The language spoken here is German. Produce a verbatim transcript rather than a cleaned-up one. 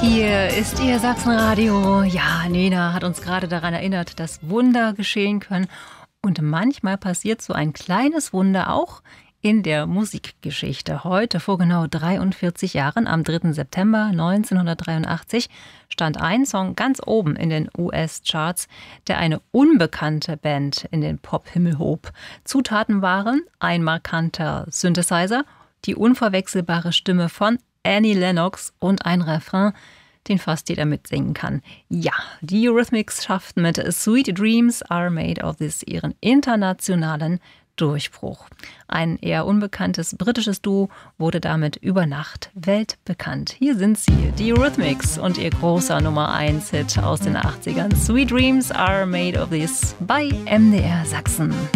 Hier ist Ihr Sachsenradio. Ja, Nena hat uns gerade daran erinnert, dass Wunder geschehen können. Und manchmal passiert so ein kleines Wunder auch in der Musikgeschichte. Heute, vor genau dreiundvierzig Jahren, am dritten September neunzehnhundertdreiundachtzig, stand ein Song ganz oben in den U S-Charts, der eine unbekannte Band in den Pop-Himmel hob. Zutaten waren ein markanter Synthesizer, die unverwechselbare Stimme von Annie Lennox und ein Refrain, den fast jeder mitsingen kann. Ja, die Eurythmics schafften mit Sweet Dreams Are Made of This ihren internationalen Durchbruch. Ein eher unbekanntes britisches Duo wurde damit über Nacht weltbekannt. Hier sind sie, die Eurythmics und ihr großer Nummer eins Hit aus den achtzigern. Sweet Dreams Are Made of This bei M D R Sachsen.